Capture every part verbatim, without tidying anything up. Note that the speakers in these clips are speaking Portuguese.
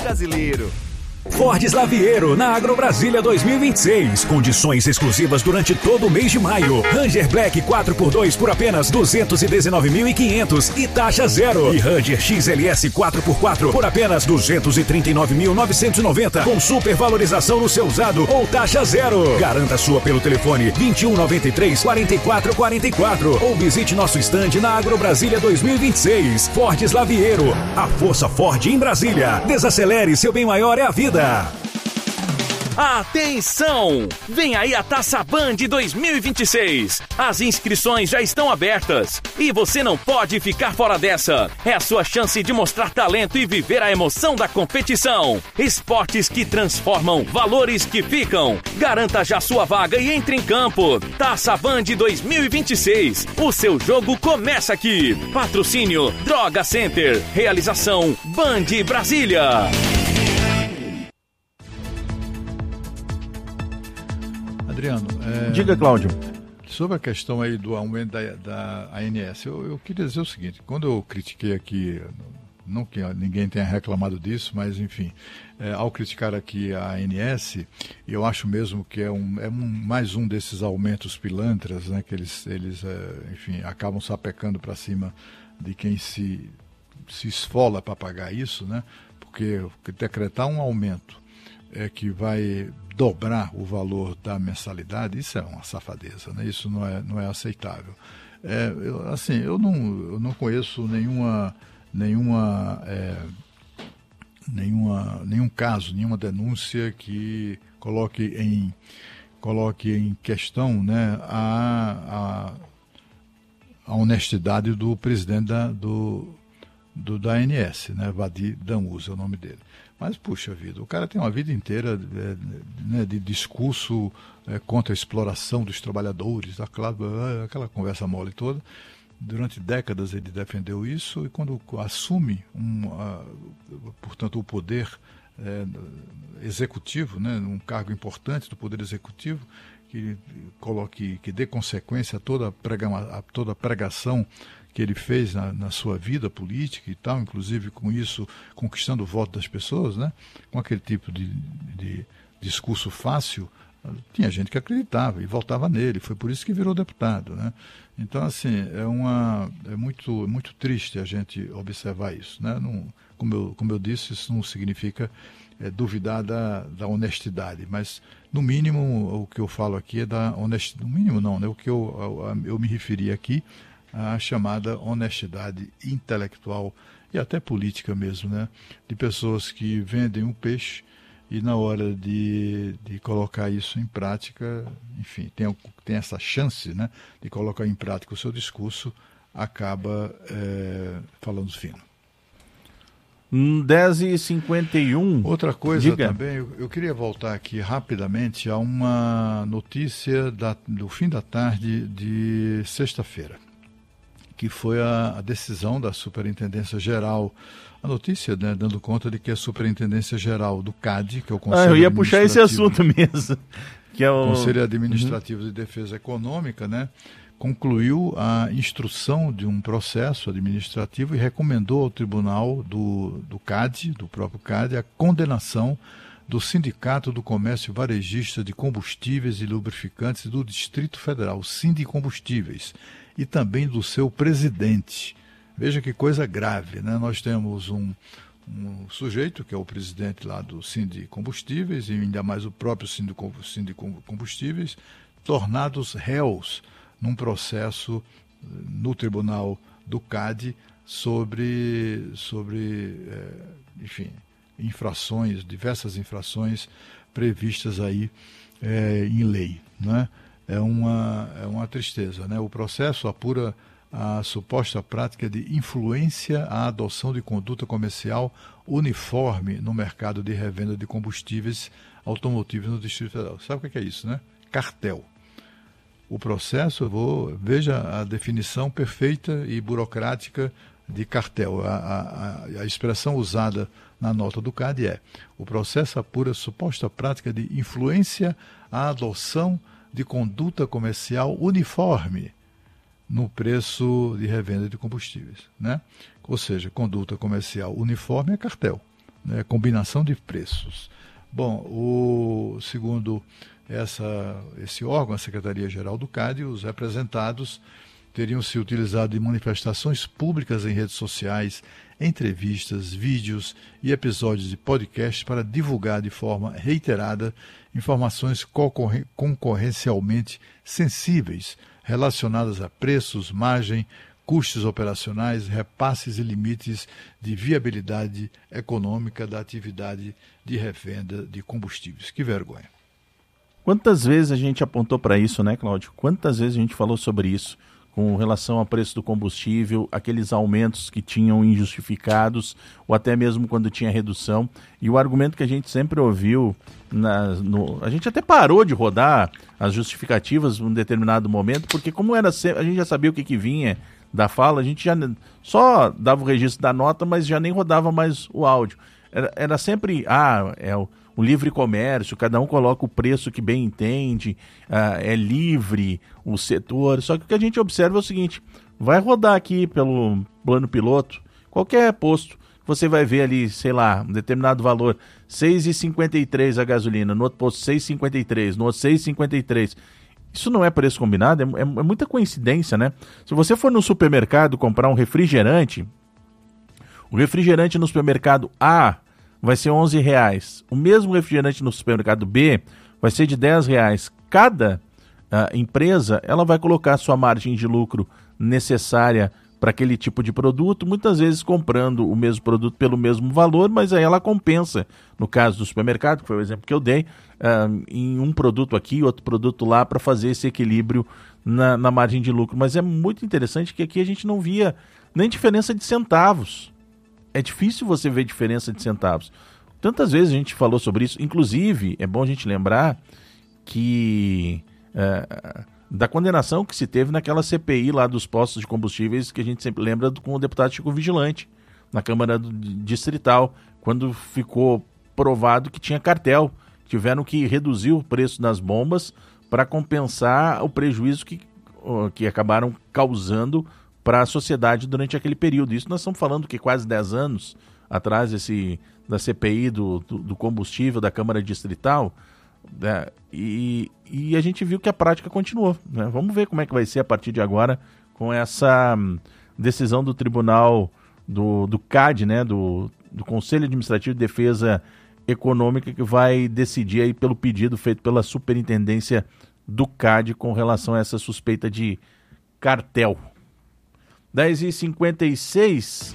brasileiro. Ford Slaviero na AgroBrasília dois mil e vinte e seis. Condições exclusivas durante todo o mês de maio. Ranger Black quatro por dois por apenas duzentos e dezenove mil e quinhentos e taxa zero. E Ranger X L S quatro por quatro por apenas duzentos e trinta e nove mil novecentos e noventa com supervalorização no seu usado ou taxa zero. Garanta sua pelo telefone vinte e um noventa e três, quarenta e quatro quarenta e quatro ou visite nosso estande na AgroBrasília dois mil e vinte e seis. Ford Slaviero, a força Ford em Brasília. Desacelere, seu bem maior é a vida. Atenção! Vem aí a Taça Band dois mil e vinte e seis. As inscrições já estão abertas e você não pode ficar fora dessa. É a sua chance de mostrar talento e viver a emoção da competição. Esportes que transformam, valores que ficam. Garanta já sua vaga e entre em campo. Taça Band dois mil e vinte e seis. O seu jogo começa aqui. Patrocínio Droga Center. Realização Band Brasília. Adriano, é, diga, Cláudio. Sobre a questão aí do aumento da, da A N S, eu, eu queria dizer o seguinte: quando eu critiquei aqui, não que ninguém tenha reclamado disso, mas enfim, é, ao criticar aqui a A N S, eu acho mesmo que é, um, é um, mais um desses aumentos pilantras, né, que eles, eles é, enfim, acabam sapecando para cima de quem se, se esfola para pagar isso, né, porque decretar um aumento é, que vai dobrar o valor da mensalidade, isso é uma safadeza, né? Isso não é, não é aceitável. É, eu, assim, eu não, eu não conheço nenhuma, nenhuma, é, nenhuma, nenhum caso, nenhuma denúncia que coloque em, coloque em questão, né, a, a, a honestidade do presidente da, do, do, da A N S, né, Vadir Damusa é o nome dele. Mas, puxa vida, o cara tem uma vida inteira é, né, de discurso é, contra a exploração dos trabalhadores, aquela, aquela conversa mole toda. Durante décadas ele defendeu isso e quando assume, um, a, portanto, o poder é, executivo, né, um cargo importante do poder executivo, que, coloque, que dê consequência a toda a, prega, a toda a pregação que ele fez na, na sua vida política e tal, inclusive com isso conquistando o voto das pessoas, né? Com aquele tipo de, de discurso fácil, tinha gente que acreditava e votava nele, foi por isso que virou deputado, né? Então, assim, é, uma, é muito, muito triste a gente observar isso, né? Não, como, eu, como eu disse, isso não significa é, duvidar da, da honestidade, mas, no mínimo, o que eu falo aqui é da honestidade, no mínimo não, né? O que eu, eu, eu me referi aqui a chamada honestidade intelectual e até política mesmo, né? De pessoas que vendem um peixe e na hora de, de colocar isso em prática, enfim, tem, tem essa chance, né, de colocar em prática o seu discurso, acaba é, falando fino. dez e cinquenta e um. Outra coisa Diga. também, eu, eu queria voltar aqui rapidamente a uma notícia da, do fim da tarde de sexta-feira, que foi a, a decisão da Superintendência Geral, a notícia, né, dando conta de que a Superintendência Geral do C A D, que é o Conselho Ah, eu ia puxar esse assunto mesmo. Que é o Conselho Administrativo uhum. de Defesa Econômica, né, concluiu a instrução de um processo administrativo e recomendou ao Tribunal do, do C A D, do próprio C A D, a condenação do Sindicato do Comércio Varejista de Combustíveis e Lubrificantes do Distrito Federal, Sindicombustíveis, e também do seu presidente. Veja que coisa grave, né? Nós temos um, um sujeito, que é o presidente lá do Sindicombustíveis, e ainda mais o próprio Sindicombustíveis, tornados réus num processo no tribunal do C A D sobre, sobre é, enfim, infrações, diversas infrações previstas aí é, em lei, né? É uma, é uma tristeza, né? O processo apura a suposta prática de influência à adoção de conduta comercial uniforme no mercado de revenda de combustíveis automotivos no Distrito Federal. Sabe o que é isso, né? Cartel. O processo, eu vou, veja a definição perfeita e burocrática de cartel. A, a, a expressão usada na nota do C A D é: o processo apura a suposta prática de influência à adoção de conduta comercial uniforme no preço de revenda de combustíveis, né? Ou seja, conduta comercial uniforme é cartel. né, combinação de preços. Bom, o, segundo essa, esse órgão, a Secretaria-Geral do C A D, os representados teriam se utilizado de manifestações públicas em redes sociais, entrevistas, vídeos e episódios de podcast para divulgar de forma reiterada informações concorrencialmente sensíveis relacionadas a preços, margem, custos operacionais, repasses e limites de viabilidade econômica da atividade de revenda de combustíveis. Que vergonha. Quantas vezes a gente apontou para isso, né, Cláudio? Quantas vezes a gente falou sobre isso com relação ao preço do combustível, aqueles aumentos que tinham injustificados, ou até mesmo quando tinha redução. E o argumento que a gente sempre ouviu, na, no, a gente até parou de rodar as justificativas em um determinado momento, porque como era a gente já sabia o que, que vinha da fala, a gente já só dava o registro da nota, mas já nem rodava mais o áudio. Era, era sempre, ah, é o, o livre comércio, cada um coloca o preço que bem entende, ah, é livre o setor. Só que o que a gente observa é o seguinte, vai rodar aqui pelo plano piloto, qualquer posto, você vai ver ali, sei lá, um determinado valor, seis reais e cinquenta e três centavos a gasolina, no outro posto seis reais e cinquenta e três centavos, no outro seis reais e cinquenta e três centavos. Isso não é preço combinado, é, é, é muita coincidência, né? Se você for no supermercado comprar um refrigerante, o refrigerante no supermercado A vai ser onze reais. O mesmo refrigerante no supermercado B vai ser de dez reais. Cada uh, empresa ela vai colocar a sua margem de lucro necessária para aquele tipo de produto, muitas vezes comprando o mesmo produto pelo mesmo valor, mas aí ela compensa, no caso do supermercado, que foi o exemplo que eu dei, uh, em um produto aqui, outro produto lá, para fazer esse equilíbrio na, na margem de lucro. Mas é muito interessante que aqui a gente não via nem diferença de centavos. É difícil você ver diferença de centavos. Tantas vezes a gente falou sobre isso, inclusive é bom a gente lembrar que uh, da condenação que se teve naquela C P I lá dos postos de combustíveis, que a gente sempre lembra do, com o deputado Chico Vigilante, na Câmara do, Distrital, quando ficou provado que tinha cartel. Tiveram que reduzir o preço das bombas para compensar o prejuízo que, que acabaram causando para a sociedade durante aquele período. Isso nós estamos falando que quase dez anos atrás esse, da C P I do, do, do combustível da Câmara Distrital, né? e, e a gente viu que a prática continuou, né? Vamos ver como é que vai ser a partir de agora com essa hum, decisão do Tribunal do, do C A D, né? do, do Conselho Administrativo de Defesa Econômica, que vai decidir aí pelo pedido feito pela Superintendência do C A D com relação a essa suspeita de cartel. dez e cinquenta e seis.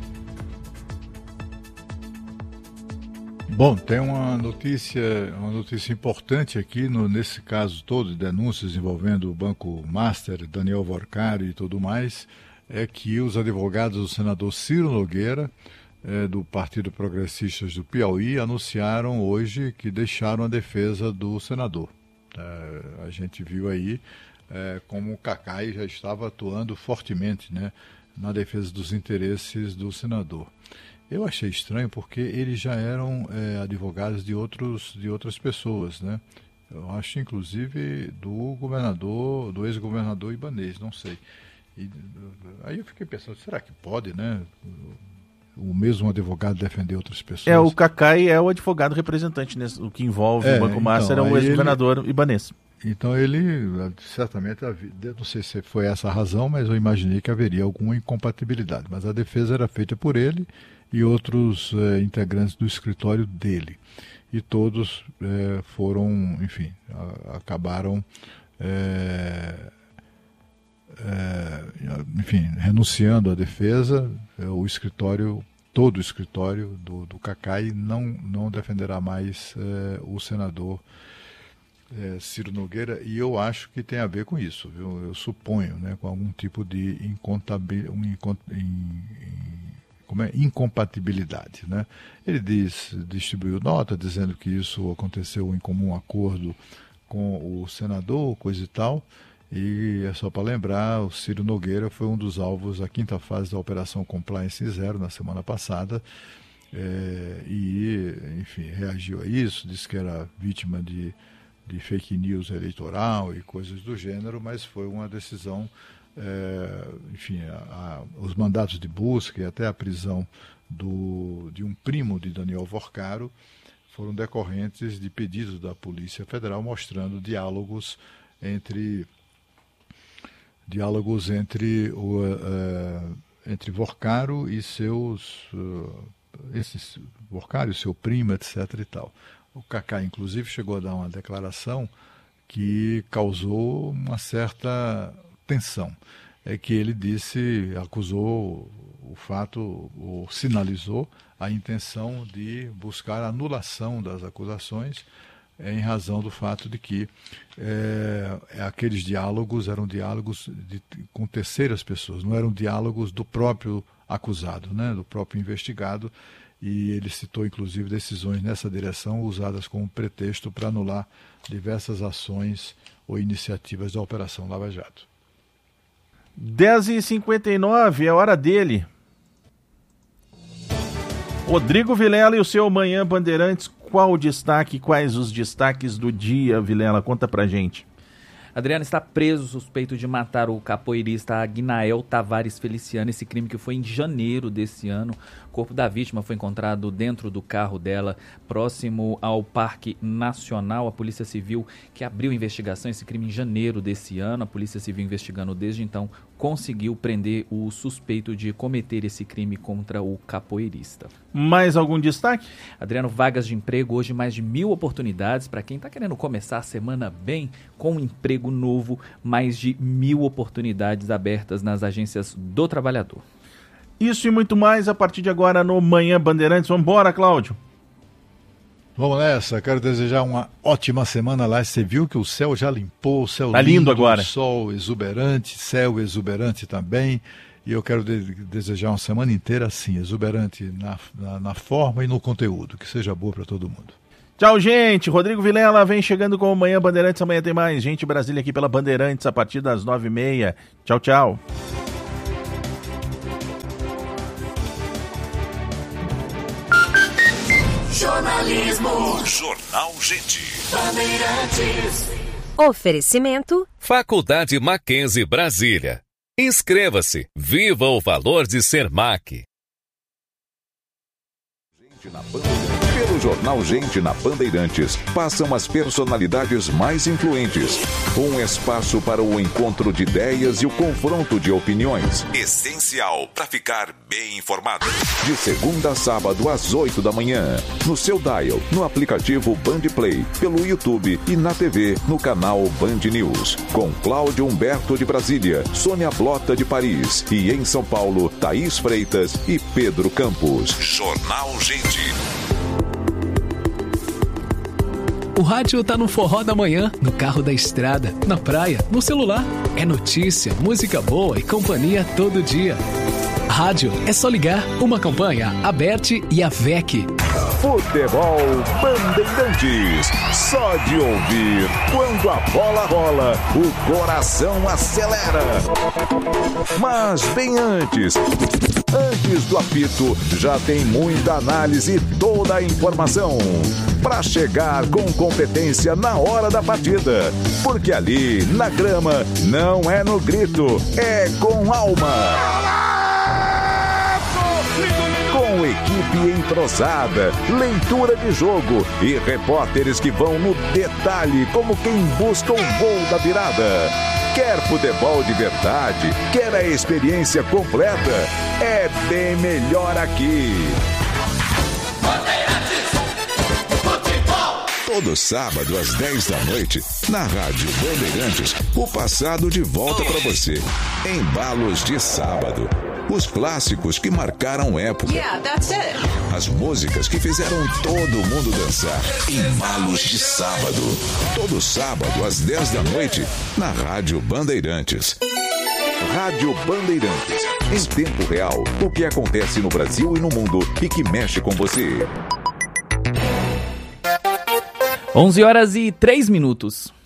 Bom, tem uma notícia, uma notícia importante aqui, no, nesse caso todo, de denúncias envolvendo o Banco Master, Daniel Vorcari e tudo mais, é que os advogados do senador Ciro Nogueira, é, do Partido Progressistas do Piauí, anunciaram hoje que deixaram a defesa do senador. É, a gente viu aí é, como o Cacai já estava atuando fortemente, né, na defesa dos interesses do senador. Eu achei estranho porque eles já eram é, advogados de, outros, de outras pessoas, né? Eu acho, inclusive, do governador, do ex-governador Ibanez, não sei. E, aí eu fiquei pensando, será que pode, né? O mesmo advogado defender outras pessoas? É, o Cacai é o advogado representante, né? O que envolve é, o Banco Master então, é o ex-governador ele... Ibanez. Então ele, certamente, não sei se foi essa a razão, mas eu imaginei que haveria alguma incompatibilidade. Mas a defesa era feita por ele e outros eh, integrantes do escritório dele. E todos eh, foram, enfim, a, acabaram, eh, eh, enfim, renunciando à defesa. O escritório, todo o escritório do, do Cacai não, não defenderá mais eh, o senador É, Ciro Nogueira, e eu acho que tem a ver com isso, viu? Eu suponho, né, com algum tipo de incontabil, um, incont, in, in, como é? incompatibilidade, né? Ele diz, distribuiu nota dizendo que isso aconteceu em comum acordo com o senador, coisa e tal, e é só para lembrar, o Ciro Nogueira foi um dos alvos da quinta fase da Operação Compliance Zero na semana passada, é, e, enfim, reagiu a isso, disse que era vítima de de fake news eleitoral e coisas do gênero, mas foi uma decisão, é, enfim, a, a, os mandatos de busca e até a prisão do, de um primo de Daniel Vorcaro foram decorrentes de pedidos da Polícia Federal mostrando diálogos entre diálogos entre o uh, entre Vorcaro e seus uh, esses Vorcaro e seu primo, etc e tal. O Kaká inclusive chegou a dar uma declaração que causou uma certa tensão. É que ele disse, acusou o fato, ou sinalizou a intenção de buscar a anulação das acusações em razão do fato de que é, aqueles diálogos eram diálogos de, com terceiras pessoas, não eram diálogos do próprio acusado, né, do próprio investigado, e ele citou inclusive decisões nessa direção usadas como pretexto para anular diversas ações ou iniciativas da Operação Lava Jato. dez e cinquenta e nove, é hora dele. Rodrigo Vilela e o seu Manhã Bandeirantes, qual o destaque, quais os destaques do dia, Vilela? Conta pra gente. Adriano, está preso suspeito de matar o capoeirista Agnael Tavares Feliciano, esse crime que foi em janeiro desse ano. O corpo da vítima foi encontrado dentro do carro dela, próximo ao Parque Nacional. A Polícia Civil, que abriu investigação, esse crime em janeiro desse ano, a Polícia Civil investigando desde então, conseguiu prender o suspeito de cometer esse crime contra o capoeirista. Mais algum destaque? Adriano, vagas de emprego, hoje mais de mil oportunidades para quem está querendo começar a semana bem, com um emprego novo, mais de mil oportunidades abertas nas agências do trabalhador. Isso e muito mais a partir de agora no Manhã Bandeirantes. Vamos embora, Cláudio. Vamos nessa, quero desejar uma ótima semana lá. Você viu que o céu já limpou, o céu tá lindo, lindo agora. Sol exuberante, céu exuberante também. E eu quero de- desejar uma semana inteira assim, exuberante na, na, na forma e no conteúdo, que seja boa para todo mundo. Tchau, gente. Rodrigo Vilela vem chegando com o Manhã Bandeirantes. Amanhã tem mais. Gente Brasília aqui pela Bandeirantes a partir das nove e meia. Tchau, tchau. Jornalismo. Jornal Gente. Bandeirantes. Oferecimento Faculdade Mackenzie Brasília. Inscreva-se. Viva o valor de ser Mac. Pelo Jornal Gente na Bandeirantes, passam as personalidades mais influentes. Um espaço para o encontro de ideias e o confronto de opiniões. Essencial para ficar bem informado. De segunda a sábado às oito da manhã. No seu dial, no aplicativo Band Play, pelo YouTube e na T V, no canal Band News. Com Cláudio Humberto de Brasília, Sônia Blota de Paris e em São Paulo, Thaís Freitas e Pedro Campos. Jornal Gente. O rádio tá no forró da manhã, no carro da estrada, na praia, no celular. É notícia, música boa e companhia todo dia. Rádio é só ligar, uma campanha, a Bert e a V E C. Futebol Bandeirantes. Só de ouvir, quando a bola rola, o coração acelera. Mas bem antes, antes do apito, já tem muita análise e toda a informação. Para chegar com competência na hora da partida. Porque ali, na grama, não é no grito, é com alma. Com equipe entrosada, leitura de jogo e repórteres que vão no detalhe como quem busca o gol da virada. Quer futebol de verdade? Quer a experiência completa? É bem melhor aqui. Todo sábado às dez da noite, na Rádio Bandeirantes, o passado de volta para você. Embalos de sábado. Os clássicos que marcaram época. Yeah, that's it. As músicas que fizeram todo mundo dançar. Embalos de sábado. Todo sábado às dez da noite, na Rádio Bandeirantes. Rádio Bandeirantes. Em tempo real, o que acontece no Brasil e no mundo e que mexe com você. onze horas e três minutos.